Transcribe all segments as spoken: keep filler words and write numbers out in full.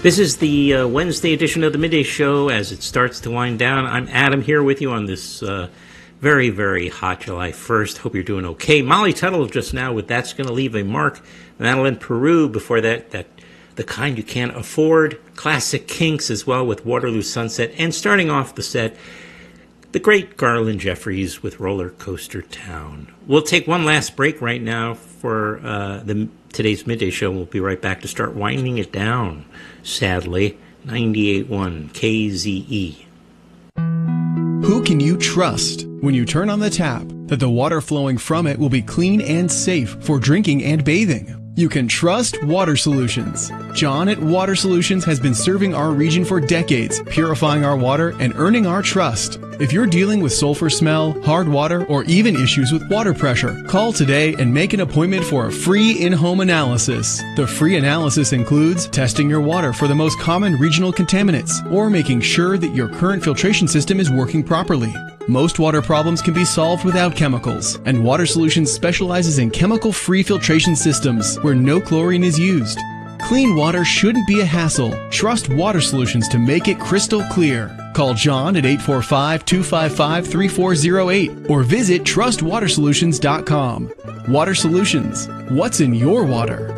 This is the uh, Wednesday edition of the Midday Show. As it starts to wind down, I'm Adam here with you on this uh, very, very hot July first. Hope you're doing okay. Molly Tuttle just now with That's Gonna Leave a Mark. Madeline Peru before that, that The Kind You Can't Afford. Classic Kinks as well with Waterloo Sunset. And starting off the set, the great Garland Jeffries with Roller Coaster Town. We'll take one last break right now for uh, the today's Midday Show. We'll be right back to start winding it down. Sadly, ninety-eight point one K Z E. Who can you trust when you turn on the tap that the water flowing from it will be clean and safe for drinking and bathing? You can trust Water Solutions. John at Water Solutions has been serving our region for decades, purifying our water and earning our trust. If you're dealing with sulfur smell, hard water, or even issues with water pressure, call today and make an appointment for a free in-home analysis. The free analysis includes testing your water for the most common regional contaminants or making sure that your current filtration system is working properly. Most water problems can be solved without chemicals, and Water Solutions specializes in chemical-free filtration systems where no chlorine is used. Clean water shouldn't be a hassle. Trust Water Solutions to make it crystal clear. Call John at eight four five, two five five, three four zero eight or visit trust water solutions dot com. Water Solutions. What's in your water?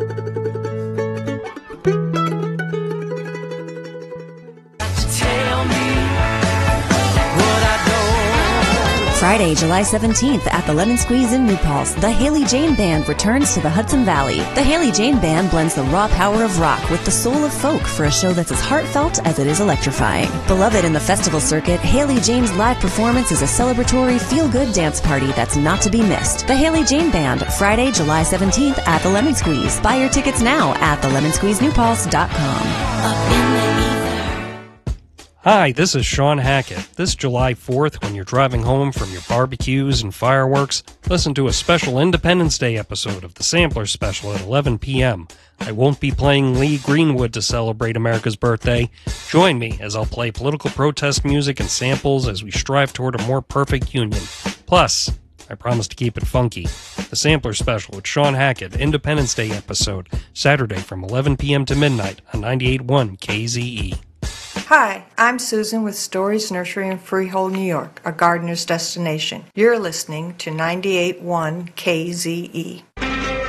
Friday, July seventeenth at the Lemon Squeeze in New Paltz, the Haley Jane Band returns to the Hudson Valley. The Haley Jane Band blends the raw power of rock with the soul of folk for a show that's as heartfelt as it is electrifying. Beloved in the festival circuit, Haley Jane's live performance is a celebratory, feel-good dance party that's not to be missed. The Haley Jane Band, Friday, July seventeenth at the Lemon Squeeze. Buy your tickets now at the lemon squeeze new paltz dot com. Hi, this is Sean Hackett. This July fourth, when you're driving home from your barbecues and fireworks, listen to a special Independence Day episode of The Sampler Special at eleven p.m. I won't be playing Lee Greenwood to celebrate America's birthday. Join me as I'll play political protest music and samples as we strive toward a more perfect union. Plus, I promise to keep it funky. The Sampler Special with Sean Hackett, Independence Day episode, Saturday from eleven p.m. to midnight on ninety-eight point one K Z E. Hi, I'm Susan with Stories Nursery in Freehold, New York, a gardener's destination. You're listening to ninety-eight point one K Z E.